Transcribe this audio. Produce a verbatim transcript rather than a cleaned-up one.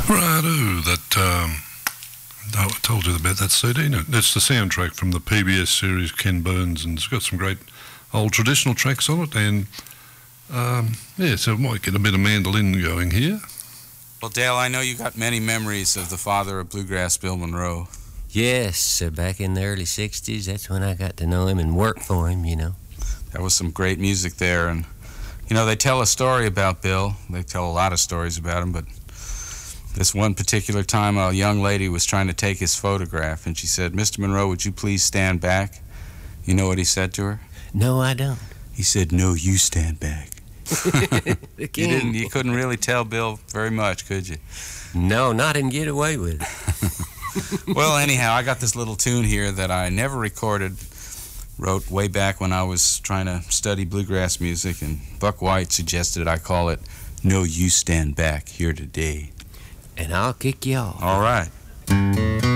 Righto, that, um, I told you about that C D. No, that's the soundtrack from the P B S series Ken Burns, and it's got some great old traditional tracks on it, and um, yeah, so it might get a bit of mandolin going here. Well, Dale, I know you got many memories of the father of bluegrass, Bill Monroe. Yes, uh, back in the early sixties, that's when I got to know him and work for him, you know. There was some great music there, and, you know, they tell a story about Bill. They tell a lot of stories about him, but this one particular time, a young lady was trying to take his photograph, and she said, "Mister Monroe, would you please stand back?" You know what he said to her? No, I don't. He said, "No, you stand back." The You king. didn't. You couldn't really tell Bill very much, could you? No, not and get away with it. Well, anyhow, I got this little tune here that I never recorded, wrote way back when I was trying to study bluegrass music, and Buck White suggested I call it "No, You Stand Back Here Today." And I'll kick you off. All right.